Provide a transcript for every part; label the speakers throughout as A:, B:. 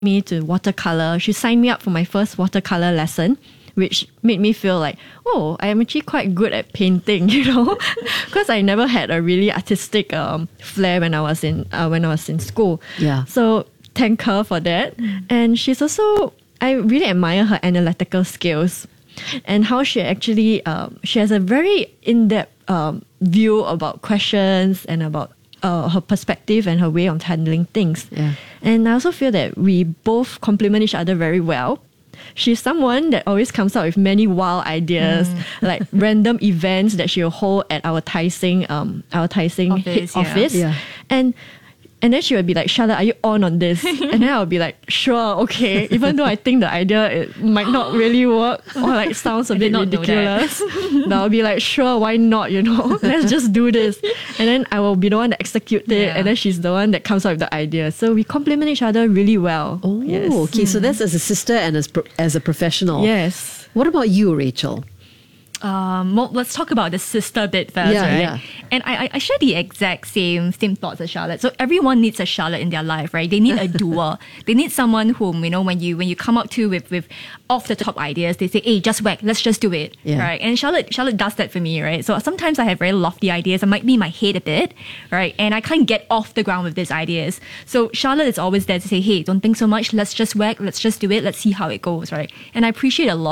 A: me to watercolor. She signed me up for my first watercolor lesson, which made me feel like, oh, I am actually quite good at painting, because I never had a really artistic flair when I was in school.
B: Yeah.
A: So thank her for that. And she's also, I really admire her analytical skills and how she actually she has a very in-depth view about questions and about her perspective and her way of handling things.
B: Yeah.
A: And I also feel that we both complement each other very well. She's someone that always comes up with many wild ideas, like random events that she'll hold at our Tai Seng office.
B: Yeah.
A: And then she would be like, Charlotte, are you on this? And then I'll be like, sure, okay. Even though I think the idea it might not really work or like sounds a bit ridiculous. But I'll be like, sure, why not, Let's just do this. And then I will be the one that executes it. And then she's the one that comes up with the idea. So we complement each other really well.
B: Oh, yes. Okay. So that's as a sister and as a professional.
A: Yes.
B: What about you, Rachel?
C: Well, let's talk about the sister bit first,
B: Yeah,
C: right?
B: yeah.
C: And I share the exact same thoughts as Charlotte. So everyone needs a Charlotte in their life, right? They need a doer. They need someone whom, when you come up to with off the top ideas, they say, hey, just whack, let's just do it.
B: Yeah.
C: Right. And Charlotte does that for me, right? So sometimes I have very lofty ideas. I might be in my head a bit, right? And I can't get off the ground with these ideas. So Charlotte is always there to say, hey, don't think so much, let's just whack, let's just do it, let's see how it goes, right? And I appreciate her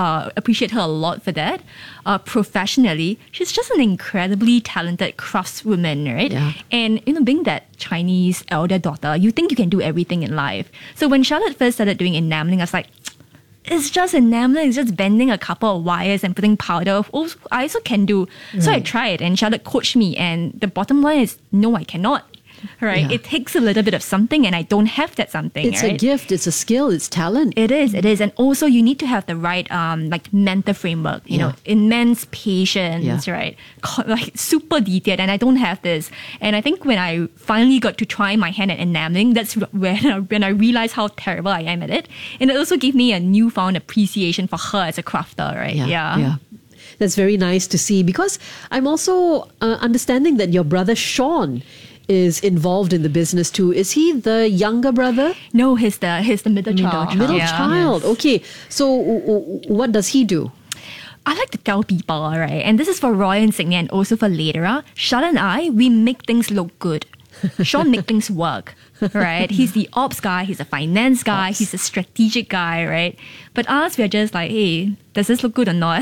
C: a lot for that. Professionally, she's just an incredibly talented craftswoman, right?
B: Yeah.
C: And being that Chinese elder daughter, you think you can do everything in life. So when Charlotte first started doing enameling, I was like, it's just enameling, it's just bending a couple of wires and putting powder. I also can do. So I tried, and Charlotte coached me, and the bottom line is, no, I cannot. Right?
B: Yeah.
C: It takes a little bit of something, and I don't have that something.
B: It's
C: right?
B: a gift, it's a skill, it's talent.
C: It is. And also you need to have the right mental framework, immense patience, right? Like super detailed, and I don't have this. And I think when I finally got to try my hand at enameling, that's when I realized how terrible I am at it. And it also gave me a newfound appreciation for her as a crafter, right?
B: Yeah. That's very nice to see, because I'm also understanding that your brother Sean is involved in the business too. Is he the younger brother?
C: No, he's the middle child.
B: Middle child.
C: Yes.
B: Okay. So what does he do?
C: I like to tell people, right, and this is for Royal Insignia and also for later, Charlotte and I, we make things look good. Sean make things work, right? He's the ops guy, he's a finance guy, he's a strategic guy, right? But us, we're just like, hey, does this look good or not?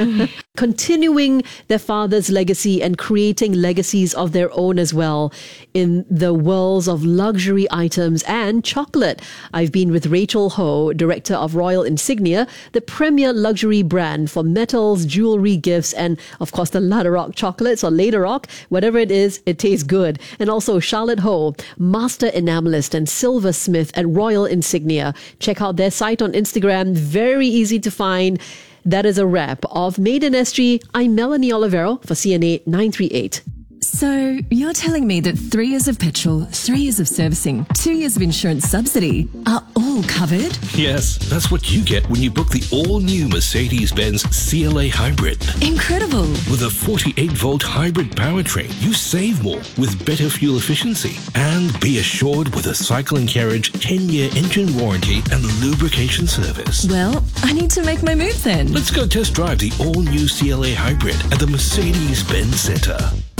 B: Continuing their father's legacy and creating legacies of their own as well in the worlds of luxury items and chocolate. I've been with Rachel Ho, director of Royal Insignia, the premier luxury brand for metals, jewelry, gifts, and of course the Ladaroc chocolates or Ladaroc, whatever it is, it tastes good. And also Charlotte Ho, master enamelist and silversmith at Royal Insignia. Check out their site on Instagram, very easy to find. That is a wrap of Made in SG. I'm Melanie Olivero for CNA 938.
D: So you're telling me that 3 years of petrol, 3 years of servicing, 2 years of insurance subsidy are all covered?
E: Yes, that's what you get when you book the all-new Mercedes-Benz CLA Hybrid.
D: Incredible.
E: With a 48-volt hybrid powertrain, you save more with better fuel efficiency. And be assured with a Cycle and Carriage 10-year engine warranty and lubrication service.
D: Well, I need to make my move then.
E: Let's go test drive the all-new CLA Hybrid at the Mercedes-Benz Centre.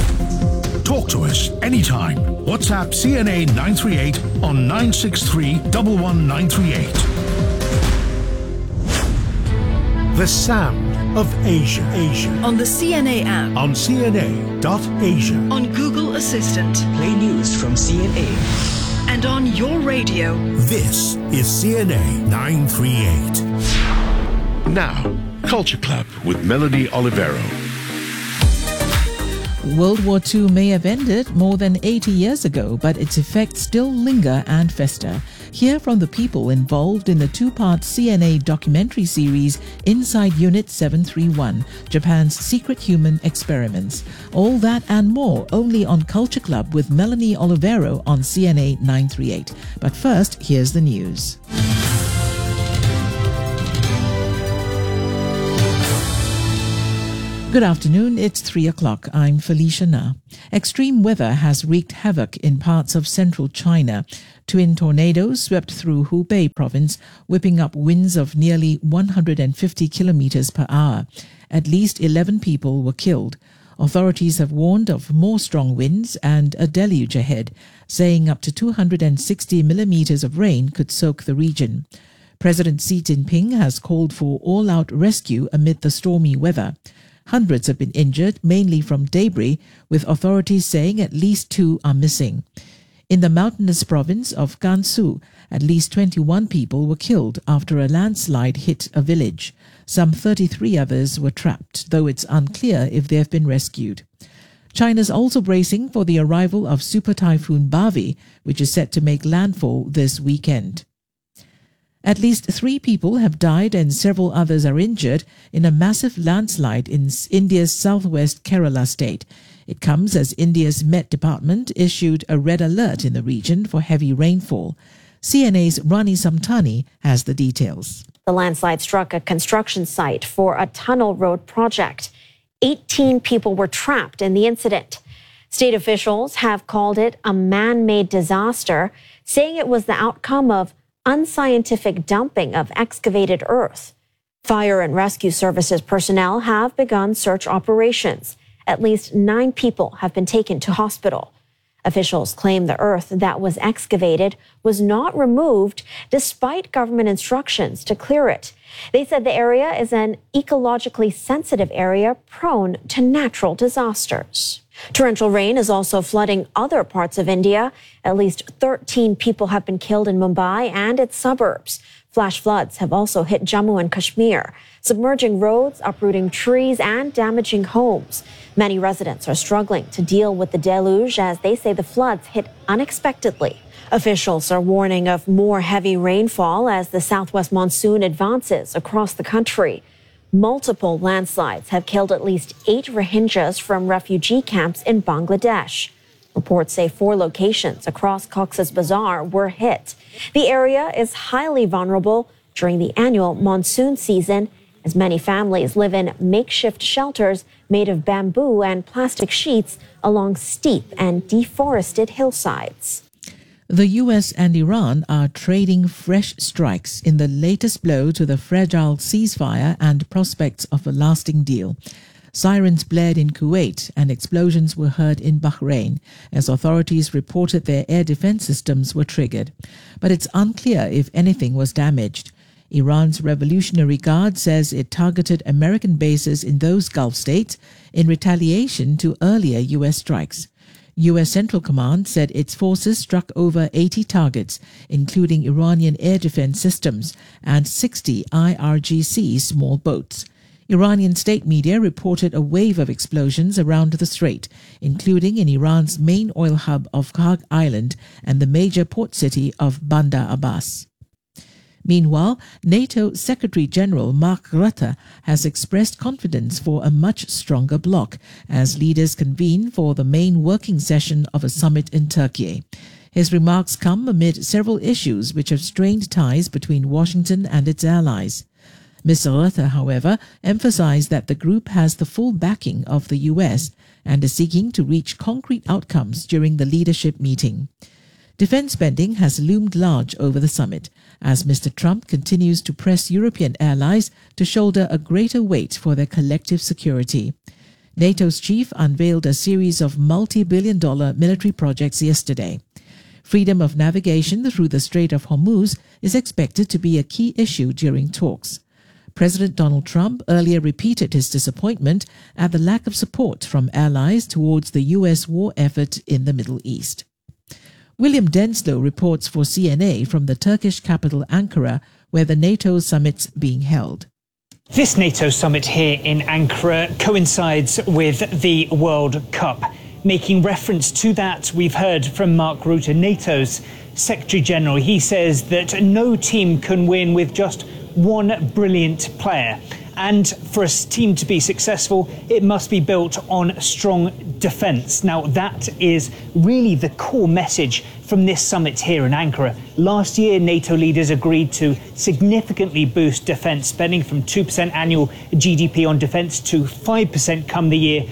F: Talk to us anytime. WhatsApp CNA 938 on 963 11938. The sound of Asia.
G: On the CNA app.
F: On CNA.Asia.
G: On Google Assistant.
H: Play news from CNA.
G: And on your radio.
F: This is CNA 938.
I: Now, Culture Club with Melanie Olivero.
J: World War II may have ended more than 80 years ago, but its effects still linger and fester. Hear from the people involved in the 2-part CNA documentary series Inside Unit 731, Japan's Secret Human Experiments. All that and more only on Culture Club with Melanie Olivero on CNA 938. But first, here's the news. Good afternoon, it's 3 o'clock. I'm Felicia Na. Extreme weather has wreaked havoc in parts of central China. Twin tornadoes swept through Hubei province, whipping up winds of nearly 150 kilometers per hour. At least 11 people were killed. Authorities have warned of more strong winds and a deluge ahead, saying up to 260 millimeters of rain could soak the region. President Xi Jinping has called for all-out rescue amid the stormy weather. Hundreds have been injured, mainly from debris, with authorities saying at least 2 are missing. In the mountainous province of Gansu, at least 21 people were killed after a landslide hit a village. Some 33 others were trapped, though it's unclear if they have been rescued. China's also bracing for the arrival of Super Typhoon Bavi, which is set to make landfall this weekend. At least 3 people have died and several others are injured in a massive landslide in India's southwest Kerala state. It comes as India's Met Department issued a red alert in the region for heavy rainfall. CNA's Rani Samtani has the details.
K: The landslide struck a construction site for a tunnel road project. 18 people were trapped in the incident. State officials have called it a man-made disaster, saying it was the outcome of unscientific dumping of excavated earth. Fire and rescue services personnel have begun search operations. At least 9 people have been taken to hospital. Officials claim the earth that was excavated was not removed despite government instructions to clear it. They said the area is an ecologically sensitive area prone to natural disasters. Torrential rain is also flooding other parts of India. At least 13 people have been killed in Mumbai and its suburbs. Flash floods have also hit Jammu and Kashmir, submerging roads, uprooting trees, and damaging homes. Many residents are struggling to deal with the deluge as they say the floods hit unexpectedly. Officials are warning of more heavy rainfall as the southwest monsoon advances across the country. Multiple landslides have killed at least 8 Rohingyas from refugee camps in Bangladesh. Reports say 4 locations across Cox's Bazar were hit. The area is highly vulnerable during the annual monsoon season, as many families live in makeshift shelters made of bamboo and plastic sheets along steep and deforested hillsides.
J: The US and Iran are trading fresh strikes in the latest blow to the fragile ceasefire and prospects of a lasting deal. Sirens blared in Kuwait and explosions were heard in Bahrain as authorities reported their air defense systems were triggered. But it's unclear if anything was damaged. Iran's Revolutionary Guard says it targeted American bases in those Gulf states in retaliation to earlier US strikes. U.S. Central Command said its forces struck over 80 targets, including Iranian air defense systems and 60 IRGC small boats. Iranian state media reported a wave of explosions around the strait, including in Iran's main oil hub of Karg Island and the major port city of Bandar Abbas. Meanwhile, NATO Secretary-General Mark Rutte has expressed confidence for a much stronger bloc as leaders convene for the main working session of a summit in Turkey. His remarks come amid several issues which have strained ties between Washington and its allies. Mr. Rutte, however, emphasized that the group has the full backing of the US and is seeking to reach concrete outcomes during the leadership meeting. Defense spending has loomed large over the summit as Mr. Trump continues to press European allies to shoulder a greater weight for their collective security. NATO's chief unveiled a series of multi-billion-dollar military projects yesterday. Freedom of navigation through the Strait of Hormuz is expected to be a key issue during talks. President Donald Trump earlier repeated his disappointment at the lack of support from allies towards the U.S. war effort in the Middle East. William Denslow reports for CNA from the Turkish capital Ankara, where the NATO summit's being held.
L: This NATO summit here in Ankara coincides with the World Cup. Making reference to that, we've heard from Mark Rutte, NATO's Secretary General. He says that no team can win with just one brilliant player. And for a team to be successful, it must be built on strong defence. Now, that is really the core message from this summit here in Ankara. Last year, NATO leaders agreed to significantly boost defence spending from 2% annual GDP on defence to 5% come the year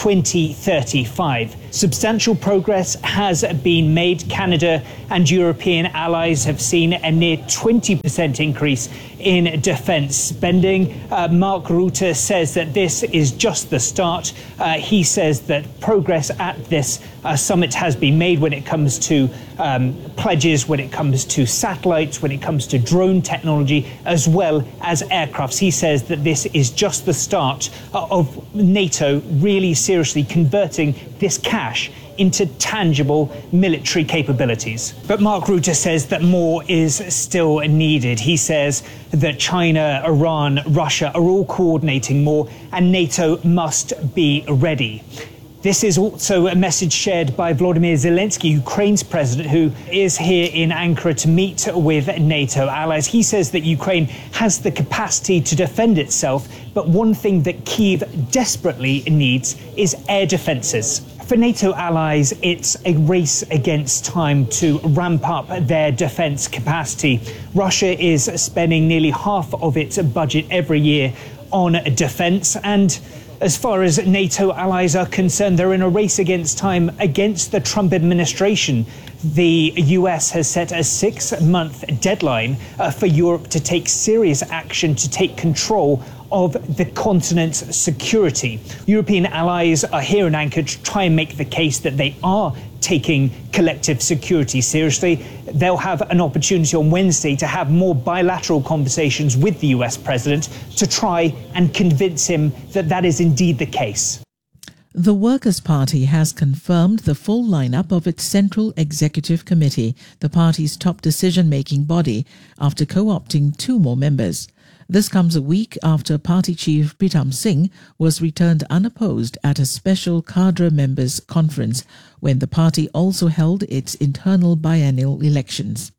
L: 2035. Substantial progress has been made. Canada and European allies have seen a near 20% increase in defence spending. Mark Rutte says that this is just the start. He says that progress at this summit has been made when it comes to pledges, when it comes to satellites, when it comes to drone technology, as well as aircrafts. He says that this is just the start of NATO really seriously converting this cash into tangible military capabilities. But Mark Rutte says that more is still needed. He says that China, Iran, Russia are all coordinating more, and NATO must be ready. This is also a message shared by Volodymyr Zelensky, Ukraine's president, who is here in Ankara to meet with NATO allies. He says that Ukraine has the capacity to defend itself, but one thing that Kyiv desperately needs is air defences. For NATO allies, it's a race against time to ramp up their defence capacity. Russia is spending nearly half of its budget every year on defence, and as far as NATO allies are concerned, they're in a race against time against the Trump administration. The US has set a 6-month deadline for Europe to take serious action to take control of the continent's security. European allies are here in Ankara to try and make the case that they are taking collective security seriously. They'll have an opportunity on Wednesday to have more bilateral conversations with the US president to try and convince him that that is indeed the case.
J: The Workers' Party has confirmed the full lineup of its Central Executive Committee, the party's top decision-making body, after co-opting 2 more members. This comes a week after party chief Pritam Singh was returned unopposed at a special cadre members' conference when the party also held its internal biennial elections.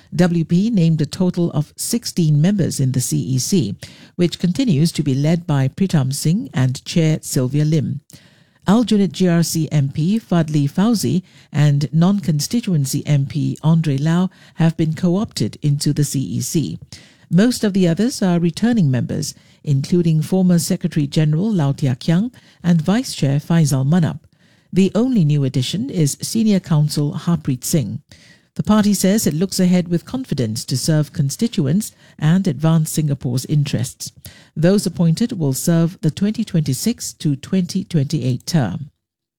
J: WP named a total of 16 members in the CEC, which continues to be led by Pritam Singh and Chair Sylvia Lim. Aljunied GRC MP Fadli Fauzi and non-constituency MP Andre Lau have been co-opted into the CEC. Most of the others are returning members, including former Secretary-General Lau Tia Kiang and Vice Chair Faisal Manap. The only new addition is Senior Counsel Harpreet Singh. The party says it looks ahead with confidence to serve constituents and advance Singapore's interests. Those appointed will serve the 2026 to 2028 term.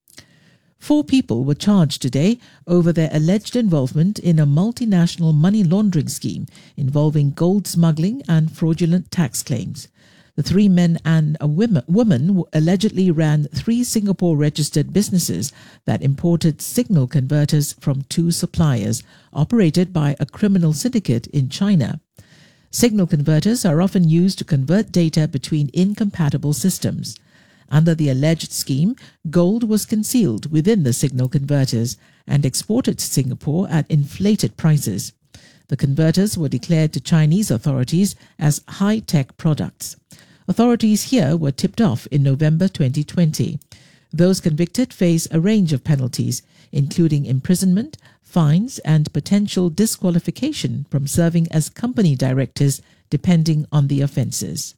J: 4 people were charged today over their alleged involvement in a multinational money laundering scheme involving gold smuggling and fraudulent tax claims. The 3 men and a woman allegedly ran 3 Singapore-registered businesses that imported signal converters from 2 suppliers, operated by a criminal syndicate in China. Signal converters are often used to convert data between incompatible systems. Under the alleged scheme, gold was concealed within the signal converters and exported to Singapore at inflated prices. The converters were declared to Chinese authorities as high-tech products. Authorities here were tipped off in November 2020. Those convicted face a range of penalties, including imprisonment, fines, and potential disqualification from serving as company directors, depending on the offences.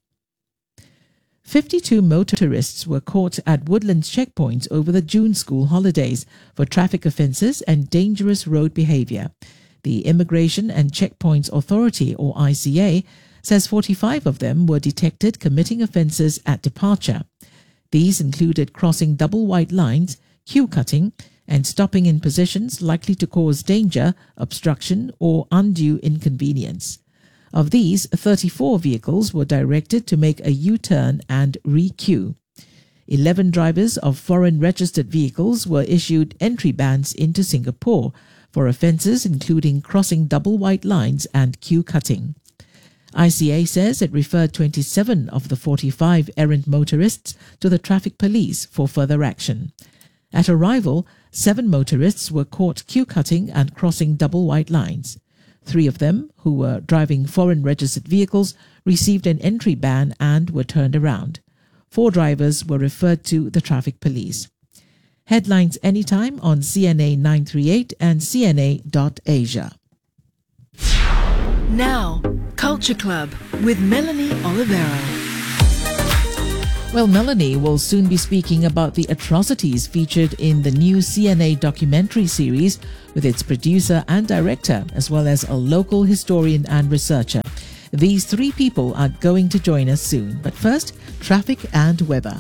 J: 52 motorists were caught at Woodlands checkpoints over the June school holidays for traffic offences and dangerous road behaviour. The Immigration and Checkpoints Authority, or ICA, says 45 of them were detected committing offences at departure. These included crossing double white lines, queue cutting, and stopping in positions likely to cause danger, obstruction, or undue inconvenience. Of these, 34 vehicles were directed to make a U-turn and re-queue. 11 drivers of foreign-registered vehicles were issued entry bans into Singapore for offences including crossing double white lines and queue cutting. ICA says it referred 27 of the 45 errant motorists to the traffic police for further action. At arrival, 7 motorists were caught queue cutting and crossing double white lines. 3 of them, who were driving foreign registered vehicles, received an entry ban and were turned around. 4 drivers were referred to the traffic police. Headlines anytime on CNA 938 and CNA.Asia.
G: Now, Culture Club with Melanie Olivero.
J: Well, Melanie will soon be speaking about the atrocities featured in the new CNA documentary series with its producer and director, as well as a local historian and researcher. These 3 people are going to join us soon. But first, traffic and weather.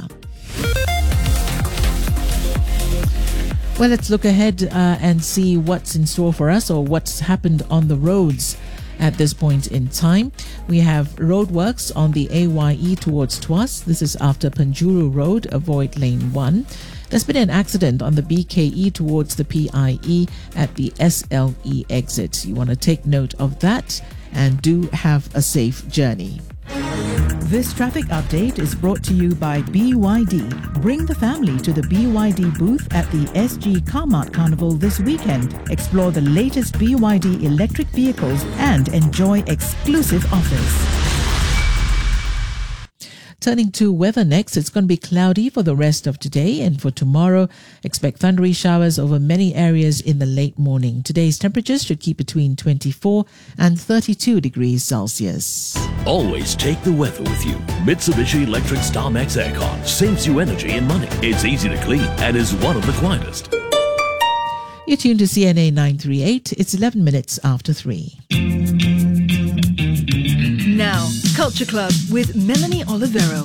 J: Well, let's look ahead and see what's in store for us or what's happened on the roads at this point in time. We have roadworks on the AYE towards Tuas. This is after Penjuru Road, avoid lane 1. There's been an accident on the BKE towards the PIE at the SLE exit. You want to take note of that and do have a safe journey.
M: This traffic update is brought to you by BYD. Bring the family to the BYD booth at the SG Carmart Carnival this weekend. Explore the latest BYD electric vehicles and enjoy exclusive offers.
J: Turning to weather next, it's going to be cloudy for the rest of today, and for tomorrow, expect thundery showers over many areas in the late morning. Today's temperatures should keep between 24 and 32 degrees Celsius.
N: Always take the weather with you. Mitsubishi Electric StarMax Aircon saves you energy and money. It's easy to clean and is one of the quietest.
J: You're tuned to CNA 938. It's 11 minutes after 3.
G: Now, Culture Club with Melanie Olivero.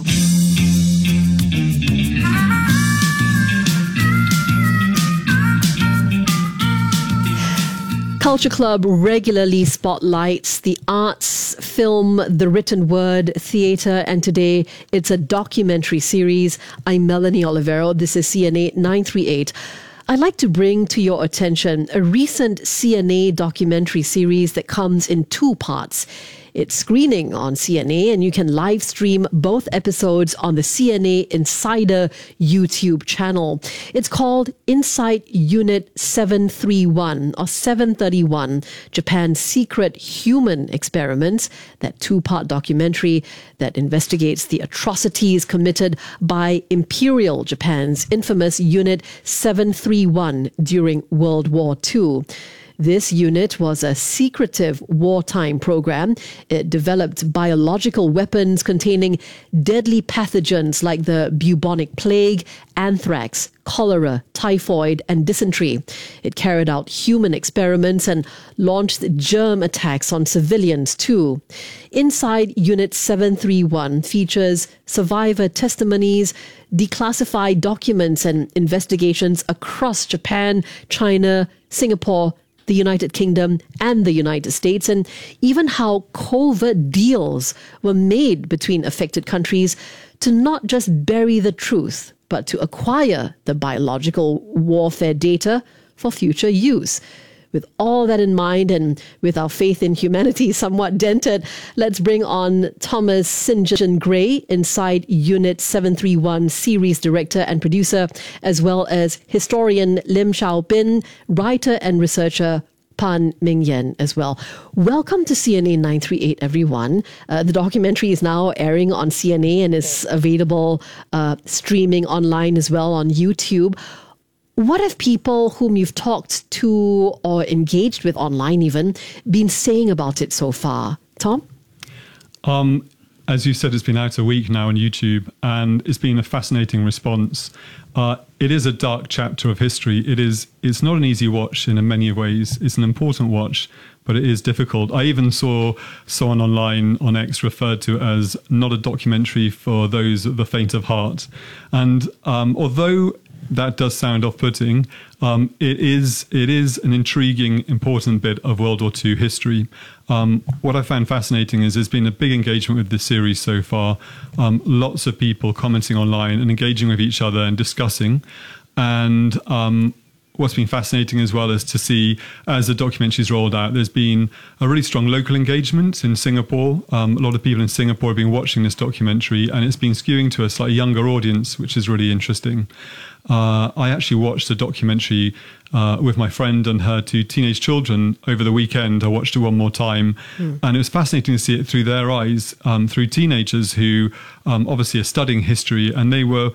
B: Culture Club regularly spotlights the arts, film, the written word, theatre, and today it's a documentary series. I'm Melanie Olivero. This is CNA 938. I'd like to bring to your attention a recent CNA documentary series that comes in 2 parts. It's screening on CNA, and you can live stream both episodes on the CNA Insider YouTube channel. It's called Inside Unit 731 or 731, Japan's Secret Human Experiments, that 2-part documentary that investigates the atrocities committed by Imperial Japan's infamous Unit 731 during World War II. This unit was a secretive wartime program. It developed biological weapons containing deadly pathogens like the bubonic plague, anthrax, cholera, typhoid, and dysentery. It carried out human experiments and launched germ attacks on civilians too. Inside Unit 731 features survivor testimonies, declassified documents, and investigations across Japan, China, Singapore, the United Kingdom, and the United States, and even how covert deals were made between affected countries to not just bury the truth, but to acquire the biological warfare data for future use. With all that in mind, and with our faith in humanity somewhat dented, let's bring on Thomas St. John Gray, Inside Unit 731 series director and producer, as well as historian Lim Xiaobin, writer and researcher Pan Mingyan as well. Welcome to CNA 938, everyone. The documentary is now airing on CNA and is available streaming online as well on YouTube. What have people whom you've talked to or engaged with online even been saying about it so far? Tom?
O: As you said, it's been out a week now on YouTube, and it's been a fascinating response. It is a dark chapter of history. It's not an easy watch in many ways. It's an important watch, but it is difficult. I even saw someone online on X referred to it as not a documentary for those of the faint of heart. And although that does sound off-putting, it is an intriguing, important bit of World War II history. What I found fascinating is there's been a big engagement with this series so far. Lots of people commenting online and engaging with each other and discussing. And what's been fascinating as well is to see, as the documentary's rolled out, there's been a really strong local engagement in Singapore. A lot of people in Singapore have been watching this documentary, and it's been skewing to a slightly younger audience, which is really interesting. I actually watched the documentary with my friend and her two teenage children over the weekend. I watched it one more time, and it was fascinating to see it through their eyes, through teenagers who obviously are studying history, and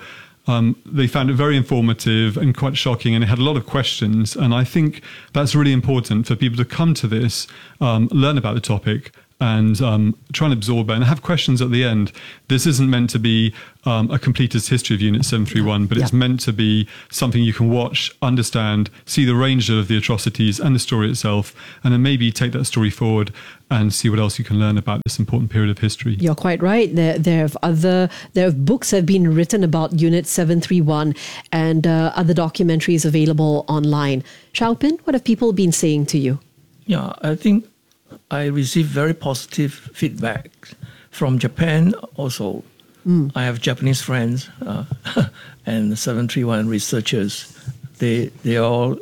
O: they found it very informative and quite shocking, and it had a lot of questions. And I think that's really important for people to come to this, learn about the topic, and try and absorb it and have questions at the end. This isn't meant to be a completist history of Unit 731, but it's meant to be something you can watch, understand, see the range of the atrocities and the story itself, and then maybe take that story forward and see what else you can learn about this important period of history.
B: You're quite right. There have books have been written about Unit 731 and other documentaries available online. Xiaopin, what have people been saying to you?
P: Yeah, I think I received very positive feedback from Japan also. I have Japanese friends and 731 researchers. They all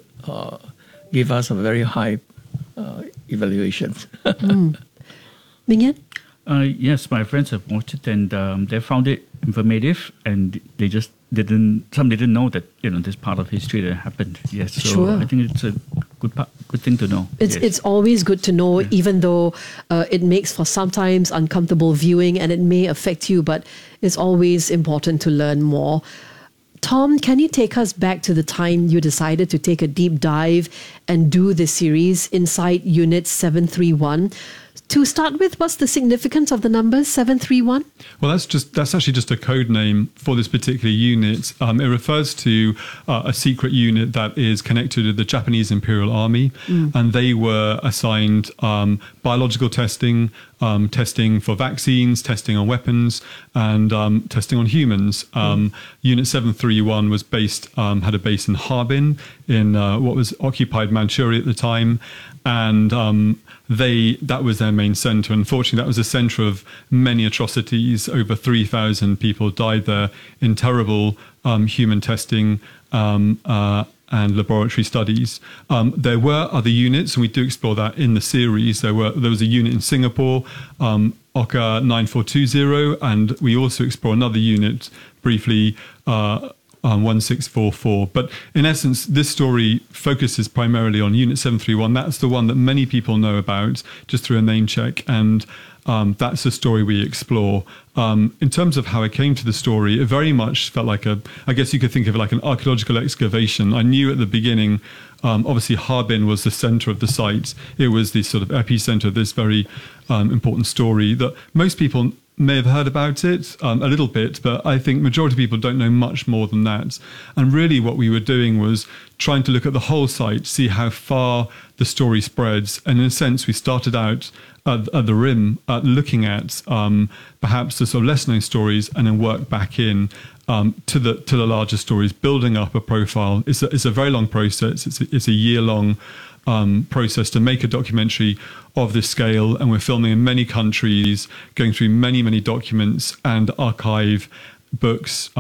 P: give us a very high evaluation.
B: Ming-Yan?
Q: Yes, my friends have watched it, and they found it informative, and they just didn't know that this part of history that happened. Yes, so
B: sure.
Q: I think it's a good thing to know.
B: It's always good to know, even though it makes for sometimes uncomfortable viewing and it may affect you, but it's always important to learn more. Tom, can you take us back to the time you decided to take a deep dive and do this series inside Unit 731? To start with, what's the significance of the number 731?
O: Well, that's actually just a code name for this particular unit. It refers to a secret unit that is connected to the Japanese Imperial Army, and they were assigned biological testing, testing for vaccines, testing on weapons, and testing on humans. Unit 731 was had a base in Harbin, in what was occupied Manchuria at the time, and that was their main centre. Unfortunately, that was a centre of many atrocities. Over 3,000 people died there in terrible human testing and laboratory studies. There were other units, and we do explore that in the series. There was a unit in Singapore, OCA 9420, and we also explore another unit briefly, 1644. But in essence, this story focuses primarily on Unit 731. That's the one that many people know about just through a name check, and that's the story we explore. In terms of how I came to the story, it very much felt like I guess you could think of it like an archaeological excavation. I knew at the beginning, obviously Harbin was the centre of the site. It was the sort of epicenter of this very important story that most people may have heard about it a little bit, but I think majority of people don't know much more than that. And really what we were doing was trying to look at the whole site, see how far the story spreads. And in a sense, we started out at the rim, looking at perhaps the sort of less known stories, and then work back in to the larger stories, building up a profile. It's a very long process. It's a year-long process to make a documentary of this scale, and we're filming in many countries, going through many documents and archive books,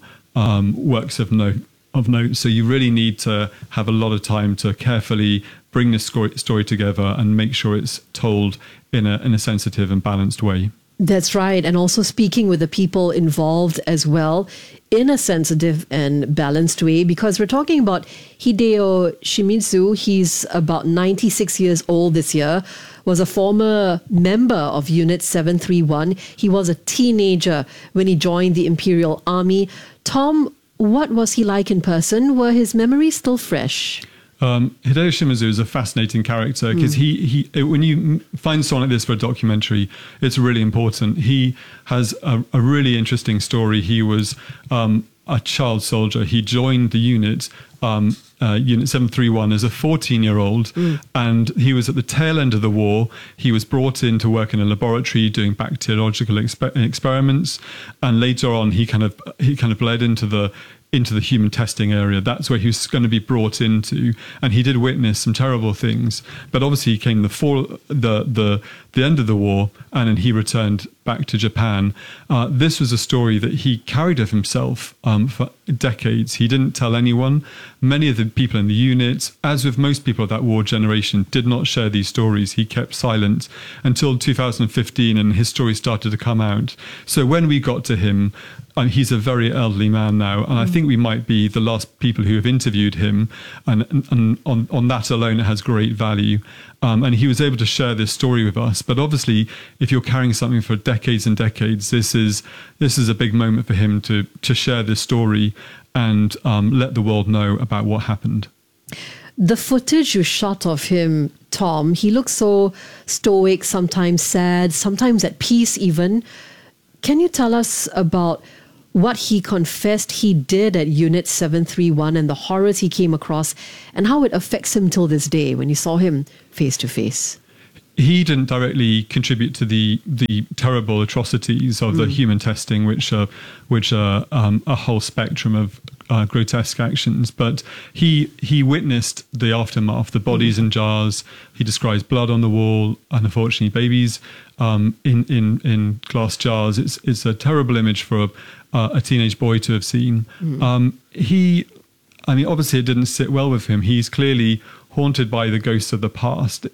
O: works of note. So you really need to have a lot of time to carefully bring this story together and make sure it's told in a sensitive and balanced way.
B: That's right. And also speaking with the people involved as well in a sensitive and balanced way, because we're talking about Hideo Shimizu. He's about 96 years old this year, was a former member of Unit 731. He was a teenager when he joined the Imperial Army. Tom, what was he like in person? Were his memories still fresh?
O: Hideo Shimizu is a fascinating character because he when you find someone like this for a documentary, it's really important. He has a really interesting story. He was a child soldier. He joined the unit, Unit 731, as a 14-year-old, and he was at the tail end of the war. He was brought in to work in a laboratory doing bacteriological experiments, and later on he kind of bled into the human testing area. That's where he was going to be brought into, and he did witness some terrible things. But obviously came the end of the war, and then he returned back to Japan. This was a story that he carried of himself decades. He didn't tell anyone. Many of the people in the unit, as with most people of that war generation, did not share these stories. He kept silent until 2015, and his story started to come out. So when we got to him, he's a very elderly man now, and I think we might be the last people who have interviewed him, and on that alone it has great value. And he was able to share this story with us. But obviously, if you're carrying something for decades and decades, this is a big moment for him to share this story and let the world know about what happened.
B: The footage you shot of him, Tom, he looks so stoic, sometimes sad, sometimes at peace even. Can you tell us about what he confessed he did at Unit 731 and the horrors he came across and how it affects him till this day when you saw him face to face?
O: He didn't directly contribute to the terrible atrocities of the human testing, which are a whole spectrum of grotesque actions. But he witnessed the aftermath, the bodies in jars. He describes blood on the wall, and unfortunately babies in glass jars. It's a terrible image for a teenage boy to have seen. Obviously it didn't sit well with him. He's clearly haunted by the ghosts of the past.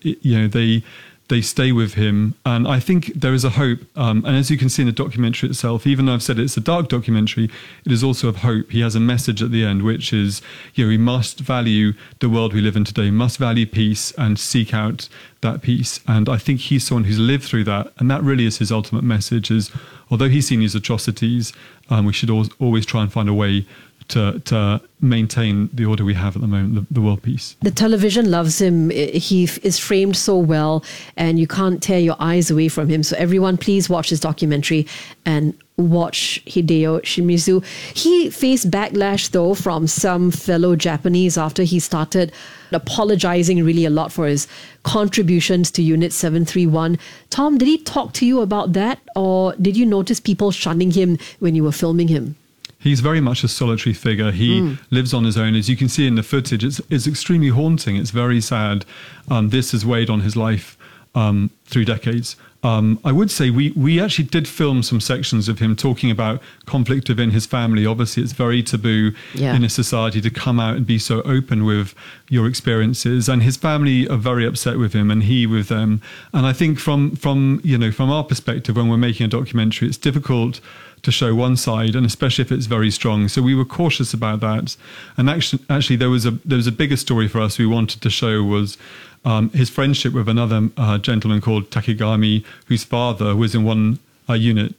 O: They stay with him, and I think there is a hope. And as you can see in the documentary itself, even though I've said it's a dark documentary, it is also of hope. He has a message at the end, which is, we must value the world we live in today, must value peace and seek out that peace. And I think he's someone who's lived through that, and that really is his ultimate message. Is although he's seen these atrocities, we should always try and find a way to maintain the order we have at the moment, the world peace.
B: The television loves him. He is framed so well, and you can't tear your eyes away from him. So everyone, please watch this documentary and watch Hideo Shimizu. He faced backlash, though, from some fellow Japanese after he started apologizing really a lot for his contributions to Unit 731. Tom, did he talk to you about that, or did you notice people shunning him when you were filming him?
O: He's very much a solitary figure. He lives on his own. As you can see in the footage, it's extremely haunting. It's very sad. This has weighed on his life through decades. I would say we actually did film some sections of him talking about conflict within his family. Obviously, it's very taboo in a society to come out and be so open with your experiences. And his family are very upset with him, and he with them. And I think from our perspective, when we're making a documentary, it's difficult to show one side, and especially if it's very strong. So we were cautious about that. And actually there was a bigger story for us we wanted to show, was his friendship with another gentleman called Takegami, whose father was in one unit,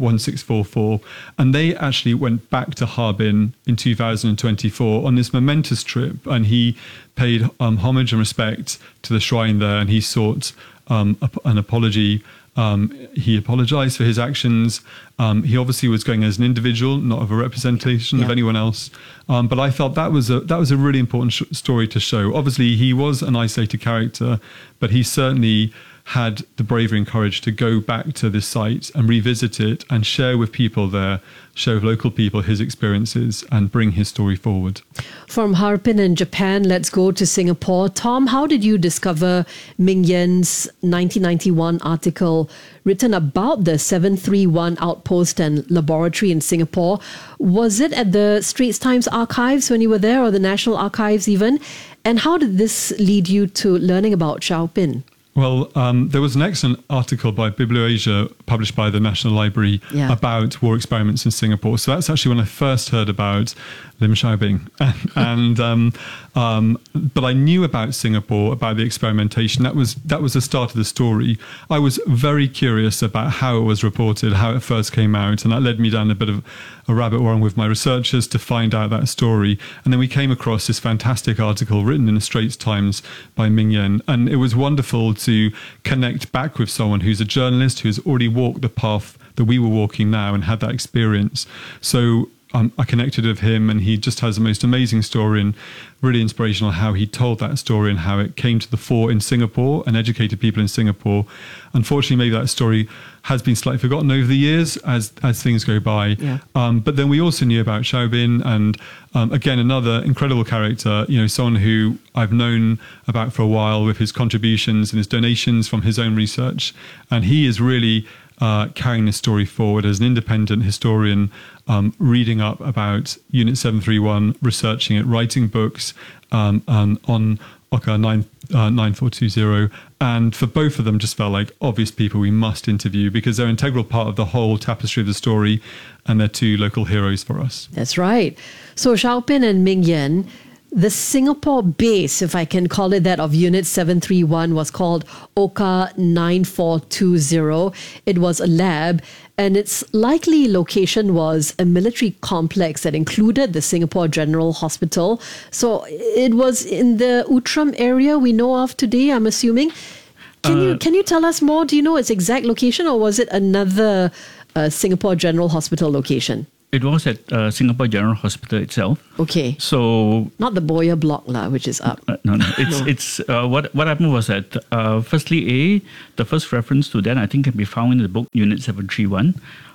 O: 1644. And they actually went back to Harbin in 2024 on this momentous trip. And he paid homage and respect to the shrine there, and he sought an apology. He apologized for his actions. He obviously was going as an individual, not of a representation of anyone else. But I felt that was a really important story to show. Obviously, he was an isolated character, but he certainly had the bravery and courage to go back to this site and revisit it and share with people there, share with local people his experiences and bring his story forward.
B: From Harbin in Japan, let's go to Singapore. Tom, how did you discover Ming Yen's 1991 article written about the 731 outpost and laboratory in Singapore? Was it at the Straits Times archives when you were there, or the National Archives even? And how did this lead you to learning about Xiaopin?
O: Well, there was an excellent article by Biblioasia published by the National Library about war experiments in Singapore. So that's actually when I first heard about Lim Xiaobing. But I knew about Singapore, about the experimentation. That was the start of the story. I was very curious about how it was reported, how it first came out, and that led me down a bit of a rabbit warren with my researchers to find out that story. And then we came across this fantastic article written in the Straits Times by Ming Yen, and it was wonderful to connect back with someone who's a journalist who's already walked the path that we were walking now and had that experience. So I connected with him, and he just has the most amazing story and really inspirational how he told that story and how it came to the fore in Singapore and educated people in Singapore. Unfortunately, maybe that story has been slightly forgotten over the years as things go by. But then we also knew about Xiaobin, and again, another incredible character, someone who I've known about for a while with his contributions and his donations from his own research. And he is really carrying this story forward as an independent historian, reading up about Unit 731, researching it, writing books on OCA 9420, and for both of them just felt like obvious people we must interview because they're an integral part of the whole tapestry of the story, and they're two local heroes for us.
B: That's right. So Xiaopin and Ming Yan, the Singapore base, if I can call it that, of Unit 731 was called OCA 9420. It was a lab, and its likely location was a military complex that included the Singapore General Hospital. So it was in the Outram area we know of today, I'm assuming. Can you tell us more? Do you know its exact location, or was it another Singapore General Hospital location?
Q: It was at Singapore General Hospital itself.
B: Okay.
Q: So
B: not the Boyer Block which is up.
Q: No. It's what happened was that firstly, the first reference to that I think can be found in the book Unit 731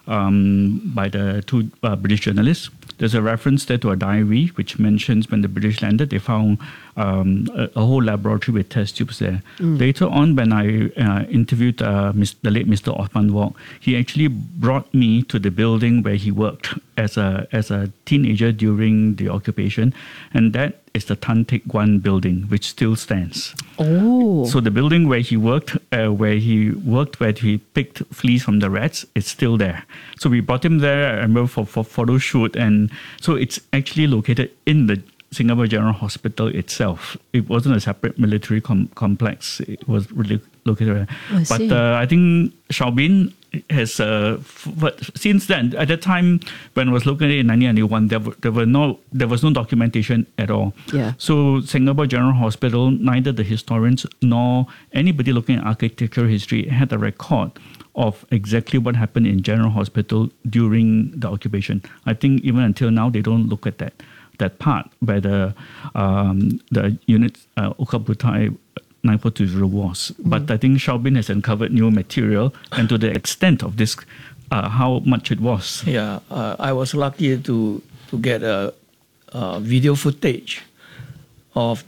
Q: by the two British journalists. There's a reference there to a diary which mentions when the British landed, they found a whole laboratory with test tubes there. Later on, when I interviewed the late Mr. Othman Wok, he actually brought me to the building where he worked as a teenager during the occupation, and that is the Tan Teck Guan building, which still stands.
B: Oh.
Q: So the building where he worked, where he picked fleas from the rats, is still there. So we brought him there, I remember, for photo shoot, and so it's actually located in the Singapore General Hospital itself. It wasn't a separate military complex. It was really located there. But I think Xiaobin has, since then, at that time, when it was located in 1991, there was no documentation at all.
B: Yeah.
Q: So Singapore General Hospital, neither the historians nor anybody looking at architectural history had a record of exactly what happened in General Hospital during the occupation. I think even until now, they don't look at that part where the unit OCA Butai 9420 was. But I think Xiaobin has uncovered new material, and to the extent of this, how much it was.
P: Yeah, I was lucky to get a video footage of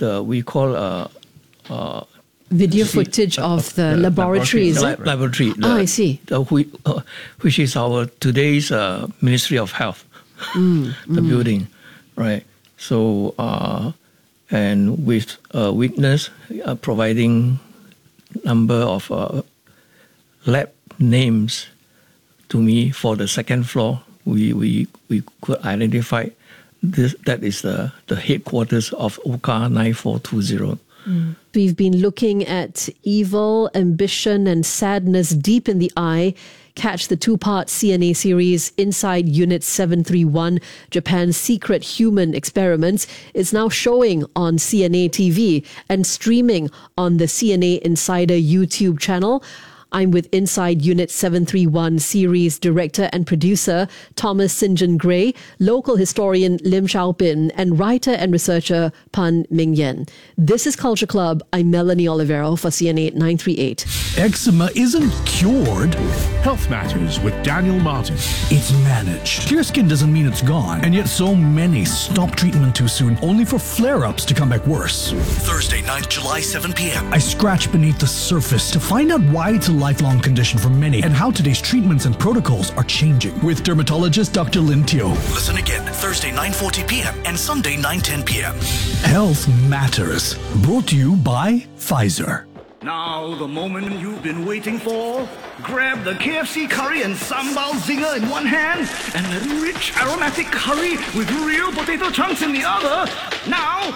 B: video footage of the laboratory, is it?
P: Laboratory.
B: I see.
P: Which is our today's Ministry of Health, the building, right? So, and with a witness providing number of lab names to me for the second floor, we could identify that is the headquarters of OCA 9420.
B: We've been looking at evil, ambition, and sadness deep in the eye. Catch the two-part CNA series Inside Unit 731, Japan's Secret Human Experiments. It's now showing on CNA TV and streaming on the CNA Insider YouTube channel. I'm with Inside Unit 731 series director and producer Thomas St. John Gray, local historian Lim Xiaopin, and writer and researcher Pan Ming Yan. This is Culture Club. I'm Melanie Olivero for CNA 938.
F: Eczema isn't cured. Health Matters with Daniel Martin. It's managed. Clear skin doesn't mean it's gone, and yet so many stop treatment too soon, only for flare-ups to come back worse.
R: Thursday night, July 7 p.m.
F: I scratch beneath the surface to find out why it's a lifelong condition for many and how today's treatments and protocols are changing with dermatologist Dr. Lin Teo.
R: Listen again Thursday 9:40 p.m. and Sunday 9:10 p.m.
F: Health Matters, brought to you by Pfizer.
S: Now the moment you've been waiting for. Grab the KFC curry and sambal zinger in one hand and the rich aromatic curry with real potato chunks in the other. Now,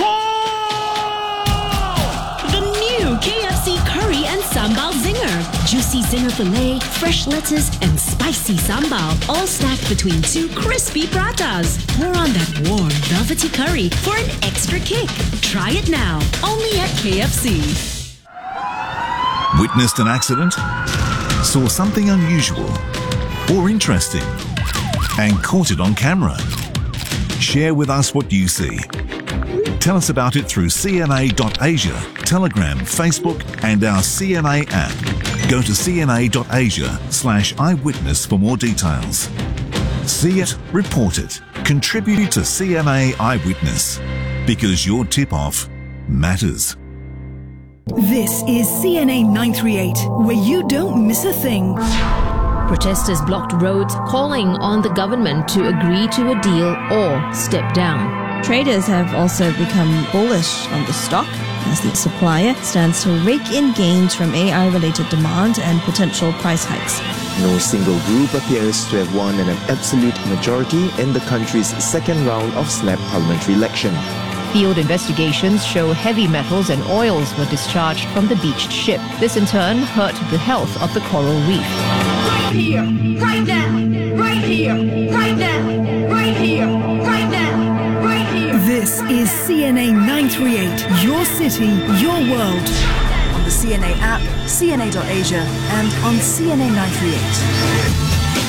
T: The new KFC curry and sambal zinger. Juicy zinger filet, fresh lettuce, and spicy sambal, all stacked between two crispy pratas. Pour on that warm, velvety curry for an extra kick. Try it now, only at KFC.
U: Witnessed an accident? Saw something unusual or interesting and caught it on camera? Share with us what you see. Tell us about it through cna.asia, Telegram, Facebook and our CNA app. Go to cna.asia/eyewitness for more details. See it, report it, contribute to CNA Eyewitness, because your tip-off matters.
G: This is CNA 938, where you don't miss a thing.
A: Protesters blocked roads, calling on the government to agree to a deal or step down.
V: Traders have also become bullish on the stock as the supplier stands to rake in gains from AI-related demand and potential price hikes.
H: No single group appears to have won an absolute majority in the country's second round of snap parliamentary election.
W: Field investigations show heavy metals and oils were discharged from the beached ship. This in turn hurt the health of the coral reef.
X: Right here, right now, right here, right now, right here, right now, right here.
G: This is CNA 938, your city, your world. On the CNA app, CNA.Asia, and on CNA 938.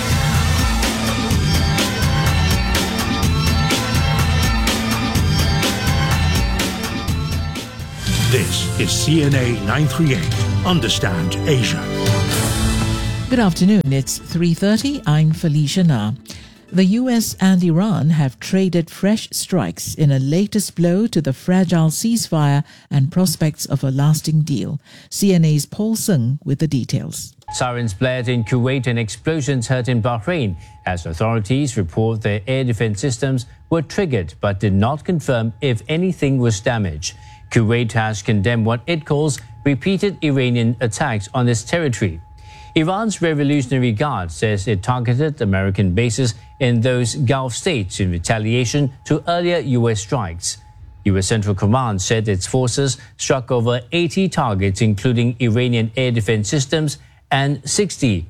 I: This is CNA 938. Understand Asia.
J: Good afternoon. It's 3:30. I'm Felicia Na. The US and Iran have traded fresh strikes in a latest blow to the fragile ceasefire and prospects of a lasting deal. CNA's Paul Sung with the details.
Y: Sirens blared in Kuwait and explosions heard in Bahrain as authorities report their air defense systems were triggered but did not confirm if anything was damaged. Kuwait has condemned what it calls repeated Iranian attacks on its territory. Iran's Revolutionary Guard says it targeted American bases in those Gulf states in retaliation to earlier U.S. strikes. U.S. Central Command said its forces struck over 80 targets, including Iranian air defense systems and 60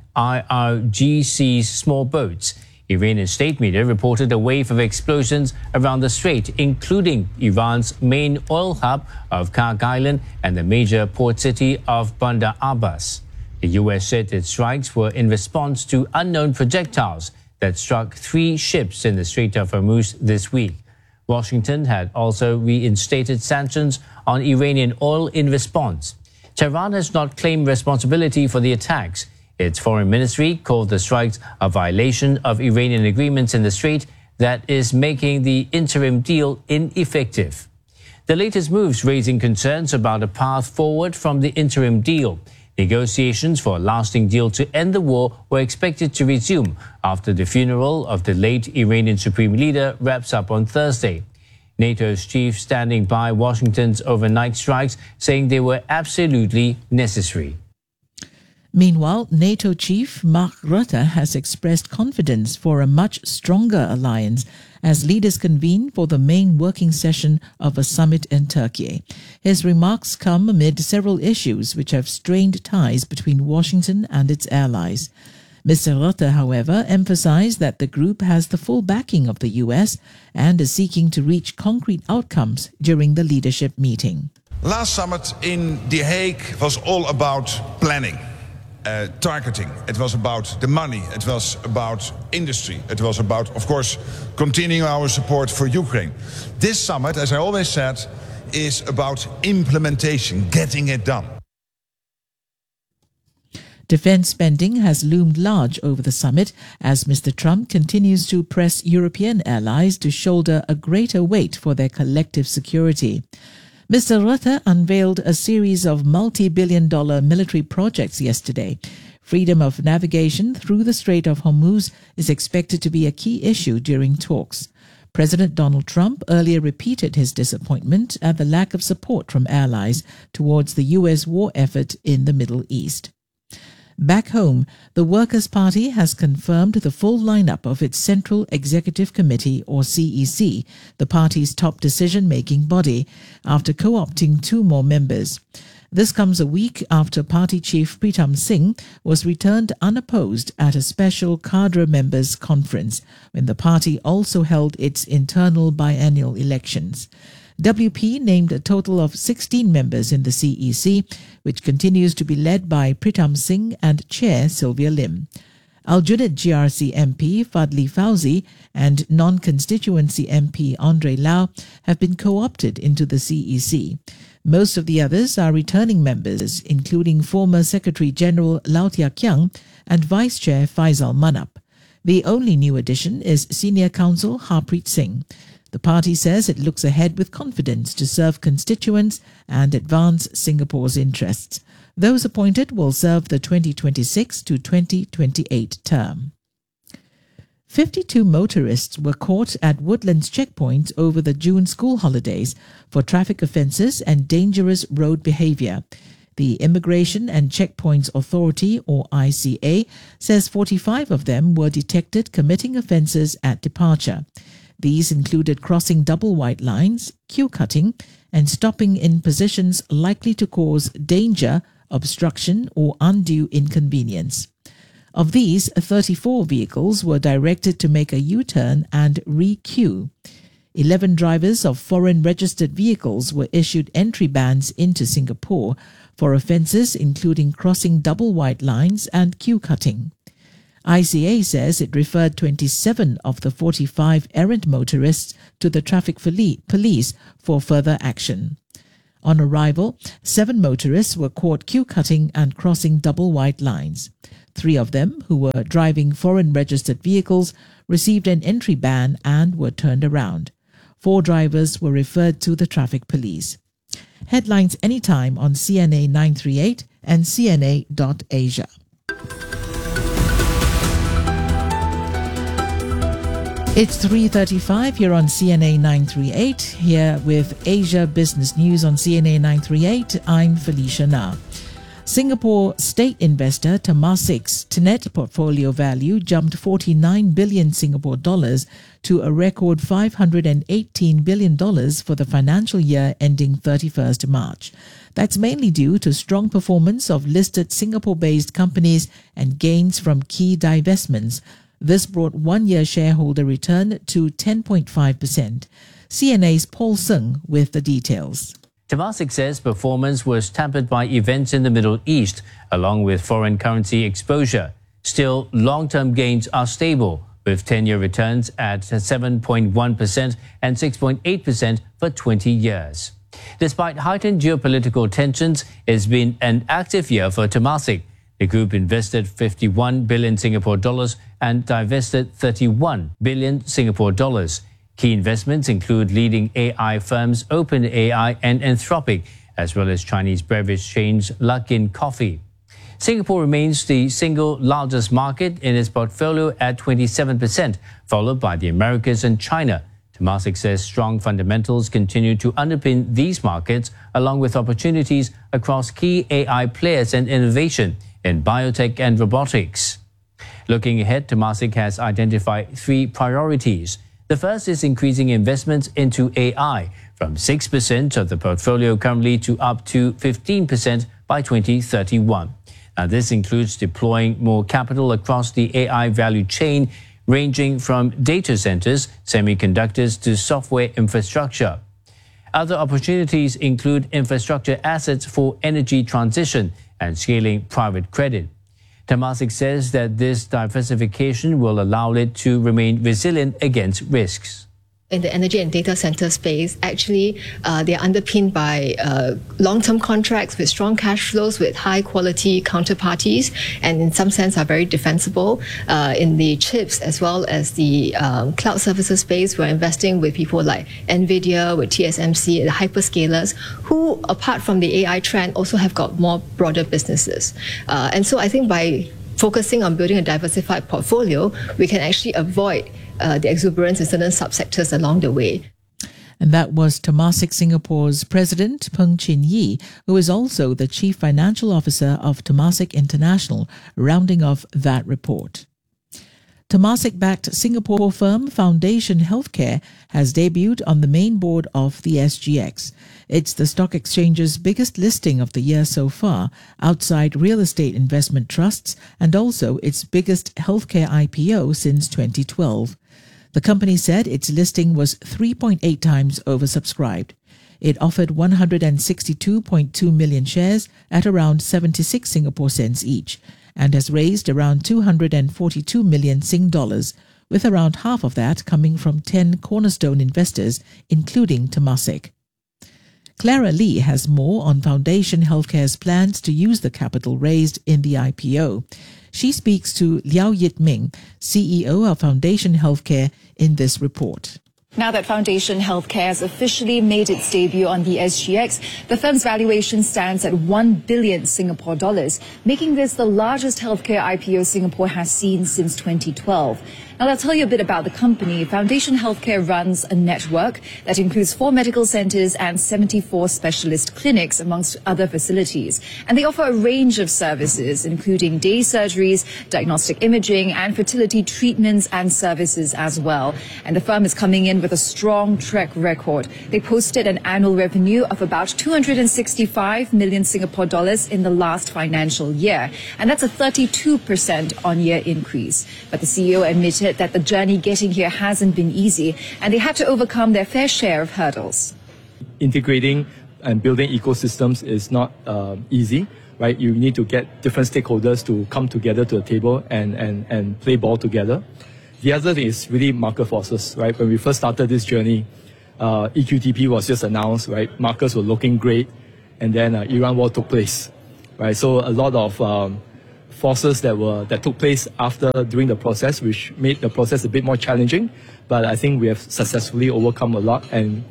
Y: IRGC small boats. Iranian state media reported a wave of explosions around the strait, including Iran's main oil hub of Karg Island and the major port city of Bandar Abbas. The U.S. said its strikes were in response to unknown projectiles that struck 3 ships in the Strait of Hormuz this week. Washington had also reinstated sanctions on Iranian oil in response. Tehran has not claimed responsibility for the attacks. Its foreign ministry called the strikes a violation of Iranian agreements in the strait that is making the interim deal ineffective. The latest moves raising concerns about a path forward from the interim deal. Negotiations for a lasting deal to end the war were expected to resume after the funeral of the late Iranian supreme leader wraps up on Thursday. NATO's chief standing by Washington's overnight strikes, saying they were absolutely necessary.
J: Meanwhile, NATO chief Mark Rutte has expressed confidence for a much stronger alliance as leaders convene for the main working session of a summit in Turkey. His remarks come amid several issues which have strained ties between Washington and its allies. Mr. Rutte, however, emphasized that the group has the full backing of the US and is seeking to reach concrete outcomes during the leadership meeting.
Z: Last summit in The Hague was all about planning. Targeting. It was about the money. It was about industry. It was about, of course, continuing our support for Ukraine. This summit, as I always said, is about implementation, getting it done.
J: Defense spending has loomed large over the summit as Mr. Trump continues to press European allies to shoulder a greater weight for their collective security. Mr. Rutte unveiled a series of multi-billion-dollar military projects yesterday. Freedom of navigation through the Strait of Hormuz is expected to be a key issue during talks. President Donald Trump earlier repeated his disappointment at the lack of support from allies towards the U.S. war effort in the Middle East. Back home, the Workers' Party has confirmed the full lineup of its Central Executive Committee, or CEC, the party's top decision-making body, after co-opting 2 more members. This comes a week after party chief Pritam Singh was returned unopposed at a special cadre members' conference, when the party also held its internal biennial elections. WP named a total of 16 members in the CEC, which continues to be led by Pritam Singh and Chair Sylvia Lim. Aljunied GRC MP Fadli Fauzi and non-constituency MP Andre Lau have been co-opted into the CEC. Most of the others are returning members, including former Secretary-General Lau Tia Kiang and Vice Chair Faisal Manap. The only new addition is Senior Counsel Harpreet Singh. The party says it looks ahead with confidence to serve constituents and advance Singapore's interests. Those appointed will serve the 2026 to 2028 term. 52 motorists were caught at Woodlands checkpoints over the June school holidays for traffic offences and dangerous road behaviour. The Immigration and Checkpoints Authority, or ICA, says 45 of them were detected committing offences at departure. These included crossing double white lines, queue cutting, and stopping in positions likely to cause danger, obstruction, or undue inconvenience. Of these, 34 vehicles were directed to make a U-turn and re-queue. 11 drivers of foreign registered vehicles were issued entry bans into Singapore for offences including crossing double white lines and queue cutting. ICA says it referred 27 of the 45 errant motorists to the traffic police for further action. On arrival, 7 motorists were caught queue cutting and crossing double white lines. 3 of them, who were driving foreign registered vehicles, received an entry ban and were turned around. 4 drivers were referred to the traffic police. Headlines anytime on CNA 938 and CNA.Asia. It's 3:35 here on CNA 938. Here with Asia Business News on CNA 938, I'm Felicia Na. Singapore state investor Temasek's net portfolio value jumped 49 billion Singapore dollars to a record $518 billion for the financial year ending 31st March. That's mainly due to strong performance of listed Singapore-based companies and gains from key divestments. This brought one-year shareholder return to 10.5%. CNA's Paul Seng with the details.
Y: Temasek says performance was tempered by events in the Middle East, along with foreign currency exposure. Still, long-term gains are stable, with 10-year returns at 7.1% and 6.8% for 20 years. Despite heightened geopolitical tensions, it's been an active year for Temasek. The group invested 51 billion Singapore dollars and divested 31 billion Singapore dollars. Key investments include leading AI firms OpenAI and Anthropic, as well as Chinese beverage chains Luckin Coffee. Singapore remains the single largest market in its portfolio at 27%, followed by the Americas and China. Temasek says strong fundamentals continue to underpin these markets, along with opportunities across key AI players and innovation in biotech and robotics. Looking ahead, Temasek has identified 3 priorities. The first is increasing investments into AI from 6% of the portfolio currently to up to 15% by 2031. Now, this includes deploying more capital across the AI value chain, ranging from data centers, semiconductors to software infrastructure. Other opportunities include infrastructure assets for energy transition and scaling private credit. Temasek says that this diversification will allow it to remain resilient against risks.
C: In the energy and data center space, actually, they are underpinned by long-term contracts with strong cash flows with high-quality counterparties, and in some sense are very defensible. In the chips as well as the cloud services space, we're investing with people like NVIDIA, with TSMC, the hyperscalers, who, apart from the AI trend, also have got more broader businesses. And so I think by focusing on building a diversified portfolio, we can actually avoid the exuberance in certain subsectors along the way.
J: And that was Temasek Singapore's President Peng Chin Yee, who is also the Chief Financial Officer of Temasek International, rounding off that report. Temasek-backed Singapore firm Foundation Healthcare has debuted on the main board of the SGX. It's the stock exchange's biggest listing of the year so far, outside real estate investment trusts, and also its biggest healthcare IPO since 2012. The company said its listing was 3.8 times oversubscribed. It offered 162.2 million shares at around 76 Singapore cents each, and has raised around 242 million Sing dollars, with around half of that coming from 10 cornerstone investors, including Temasek. Clara Lee has more on Foundation Healthcare's plans to use the capital raised in the IPO. She speaks to Liao Yit Ming, CEO of Foundation Healthcare, in this report.
D: Now that Foundation Healthcare has officially made its debut on the SGX, the firm's valuation stands at 1 billion Singapore dollars, making this the largest healthcare IPO Singapore has seen since 2012. Now, I'll tell you a bit about the company. Foundation Healthcare runs a network that includes 4 medical centers and 74 specialist clinics, amongst other facilities. And they offer a range of services, including day surgeries, diagnostic imaging, and fertility treatments and services as well. And the firm is coming in with a strong track record. They posted an annual revenue of about 265 million Singapore dollars in the last financial year. And that's a 32% on-year increase. But the CEO admitted that the journey getting here hasn't been easy, and they had to overcome their fair share of hurdles.
E: Integrating and building ecosystems is not easy, right? You need to get different stakeholders to come together to the table and play ball together. The other thing is really market forces, right? When we first started this journey, EQTP was just announced, right? Markets were looking great, and then Iran war took place, right? So a lot of forces that took place during the process, which made the process a bit more challenging. But I think we have successfully overcome a lot, and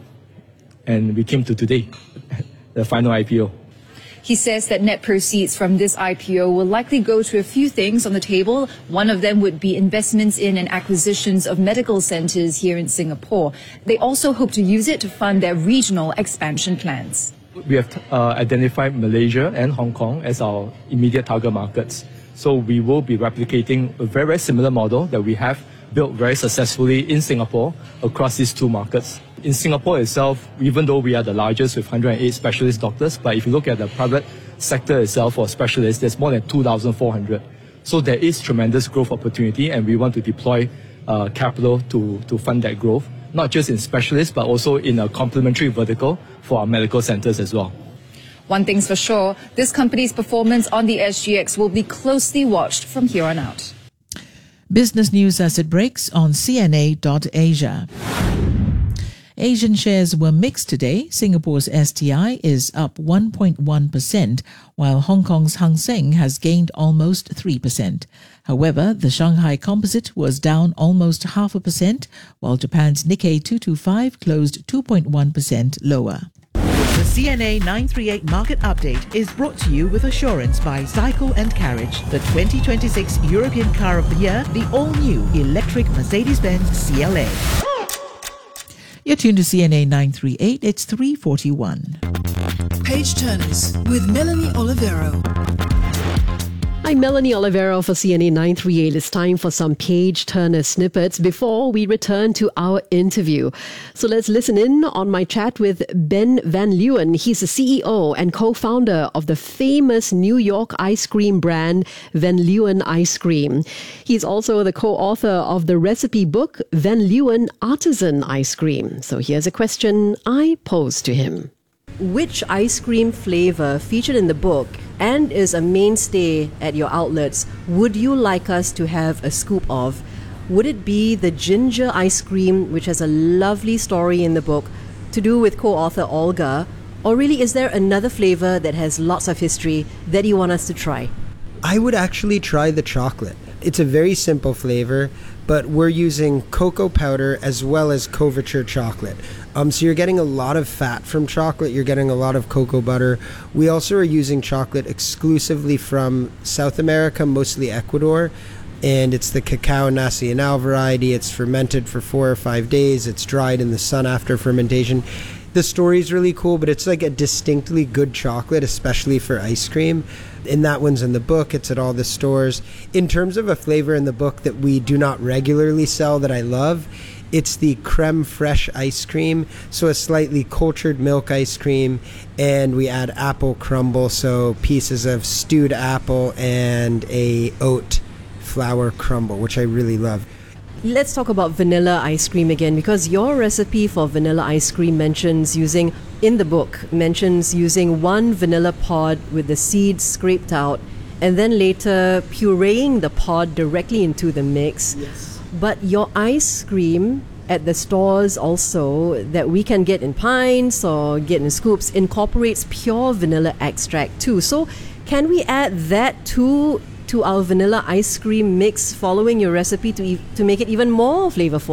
E: we came to today, the final IPO.
D: He says that net proceeds from this IPO will likely go to a few things on the table. One of them would be investments in and acquisitions of medical centers here in Singapore. They also hope to use it to fund their regional expansion plans.
E: We have identified Malaysia and Hong Kong as our immediate target markets. So we will be replicating a very, very similar model that we have built very successfully in Singapore across these 2 markets. In Singapore itself, even though we are the largest with 108 specialist doctors, but if you look at the private sector itself for specialists, there's more than 2,400. So there is tremendous growth opportunity, and we want to deploy capital to fund that growth, not just in specialists, but also in a complementary vertical for our medical centers as well.
D: One thing's for sure, this company's performance on the SGX will be closely watched from here on out.
J: Business news as it breaks on CNA.Asia. Asian shares were mixed today. Singapore's STI is up 1.1%, while Hong Kong's Hang Seng has gained almost 3%. However, the Shanghai Composite was down almost 0.5%, while Japan's Nikkei 225 closed 2.1% lower.
G: The CNA 938 Market Update is brought to you with assurance by Cycle and Carriage, the 2026 European Car of the Year, the all-new electric Mercedes-Benz CLA.
J: You're tuned to CNA 938. It's 3:41.
G: Page Turners with Melanie Olivero.
B: I'm Melanie Olivero for CNA 938. It's time for some Page Turner snippets before we return to our interview. So let's listen in on my chat with Ben Van Leeuwen. He's the CEO and co-founder of the famous New York ice cream brand Van Leeuwen Ice Cream. He's also the co-author of the recipe book Van Leeuwen Artisan Ice Cream. So here's a question I posed to him. Which ice cream flavor featured in the book and is a mainstay at your outlets would you like us to have a scoop of? Would it be the ginger ice cream, which has a lovely story in the book to do with co-author Olga, or really is there another flavor that has lots of history that you want us to try?
K: I would actually try the chocolate. It's a very simple flavor, but we're using cocoa powder as well as couverture chocolate. So you're getting a lot of fat from chocolate, you're getting a lot of cocoa butter. We also are using chocolate exclusively from South America, mostly Ecuador, and it's the Cacao Nacional variety. It's fermented for 4 or 5 days. It's dried in the sun after fermentation. The story is really cool, but it's like a distinctly good chocolate, especially for ice cream. And that one's in the book. It's at all the stores. In terms of a flavor in the book that we do not regularly sell that I love, it's the creme fraiche ice cream. So a slightly cultured milk ice cream, and we add apple crumble, so pieces of stewed apple and a oat flour crumble, which I really love.
B: Let's talk about vanilla ice cream again, because your recipe for vanilla ice cream mentions using 1 vanilla pod with the seeds scraped out, and then later pureeing the pod directly into the mix.
K: Yes.
B: But your ice cream at the stores also that we can get in pints or get in scoops incorporates pure vanilla extract too. So can we add that to our vanilla ice cream mix following your recipe to make it even more flavorful?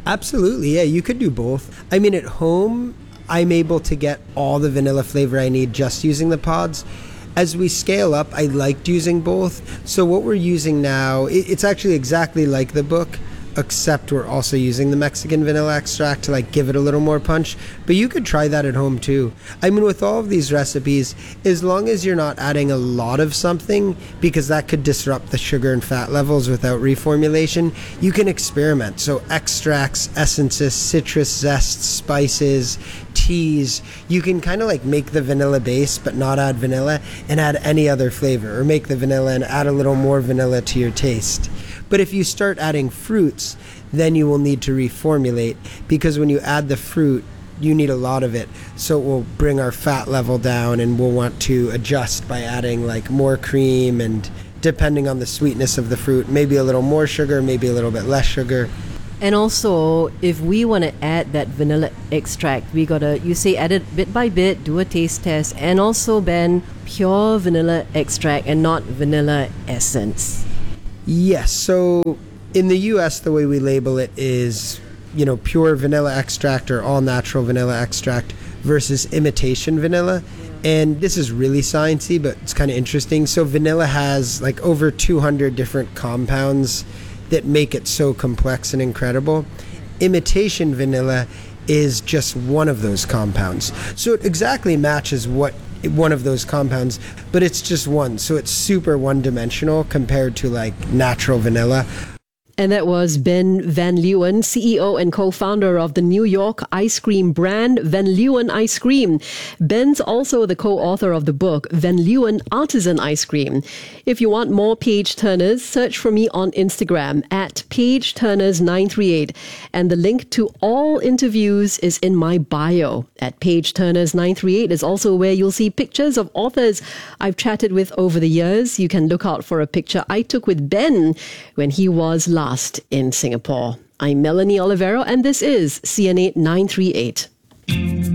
K: Absolutely, yeah, you could do both. I mean, at home, I'm able to get all the vanilla flavor I need just using the pods. As we scale up, I liked using both. So what we're using now, it's actually exactly like the book, except we're also using the Mexican vanilla extract to like give it a little more punch. But you could try that at home too. I mean, with all of these recipes, as long as you're not adding a lot of something, because that could disrupt the sugar and fat levels without reformulation, you can experiment. So extracts, essences, citrus zests, spices, teas, you can kind of like make the vanilla base but not add vanilla and add any other flavor, or make the vanilla and add a little more vanilla to your taste. But if you start adding fruits, then you will need to reformulate, because when you add the fruit, you need a lot of it. So it will bring our fat level down, and we'll want to adjust by adding like more cream, and depending on the sweetness of the fruit, maybe a little more sugar, maybe a little bit less sugar.
B: And also, if we want to add that vanilla extract, we gotta, you say, add it bit by bit, do a taste test, and also, Ben, pure vanilla extract and not vanilla essence.
K: Yes, so in the US, the way we label it is, pure vanilla extract or all natural vanilla extract versus imitation vanilla. And this is really sciencey, but it's kind of interesting. So vanilla has like over 200 different compounds that make it so complex and incredible. Imitation vanilla is just one of those compounds. So it exactly matches one of those compounds, but it's just one. So it's super one-dimensional compared to like natural vanilla.
B: And that was Ben Van Leeuwen, CEO and co-founder of the New York ice cream brand Van Leeuwen Ice Cream. Ben's also the co-author of the book Van Leeuwen Artisan Ice Cream. If you want more Page Turners, search for me on Instagram at PageTurners938. And the link to all interviews is in my bio at PageTurners938. Is also where you'll see pictures of authors I've chatted with over the years. You can look out for a picture I took with Ben when he was last in Singapore. I'm Melanie Olivero, and this is CNA 938.